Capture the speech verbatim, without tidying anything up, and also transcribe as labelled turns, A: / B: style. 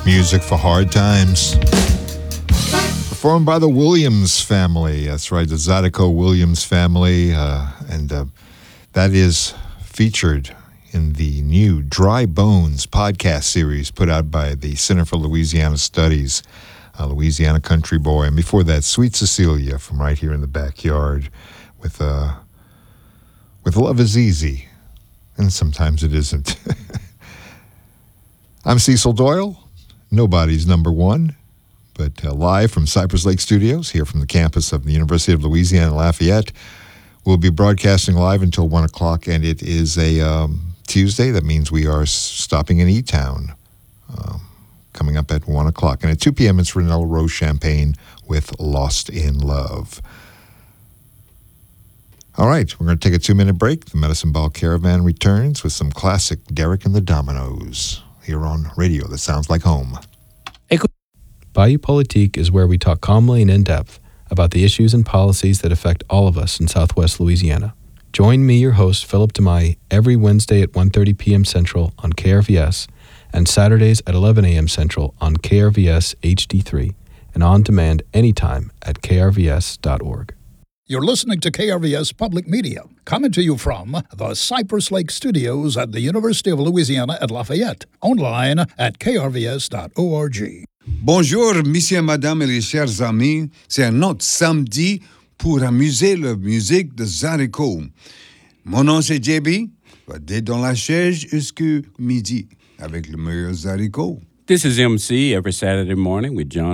A: Music for hard times. Performed by the Williams family. That's right, the Zydeco Williams family. Uh, and uh, that is featured in the new Dry Bones podcast series put out by the Center for Louisiana Studies, uh, Louisiana Country Boy. And before that, Sweet Cecilia from right here in the backyard with, uh, with Love is Easy. And sometimes it isn't. I'm Cecil Doyle, nobody's number one, but uh, live from Cypress Lake Studios, here from the campus of the University of Louisiana Lafayette. We'll be broadcasting live until one o'clock, and it is a um, Tuesday. That means we are stopping in E-Town, um, coming up at one o'clock. And at two p.m., it's Renella Rose Champagne with Lost in Love. All right, we're going to take a two-minute break. The Medicine Ball Caravan returns with some classic Derek and the Dominoes here on radio that sounds like home.
B: Bayou Politique is where we talk calmly and in depth about the issues and policies that affect all of us in Southwest Louisiana. Join me, your host, Philip DeMai, every Wednesday at one thirty p.m. Central on K R V S and Saturdays at eleven a.m. Central on K R V S H D three and on demand anytime at k r v s dot org.
C: You're listening to K R V S Public Media, coming to you from the Cypress Lake Studios at the University of Louisiana at Lafayette. Online at k r v s dot org.
D: Bonjour, messieurs, madame et les chers amis. C'est un autre samedi pour amuser la musique de Zydeco. Mon nom c'est J B. Dès dans la chaise jusqu'à midi avec le meilleur Zydeco.
E: This is M C every Saturday morning with John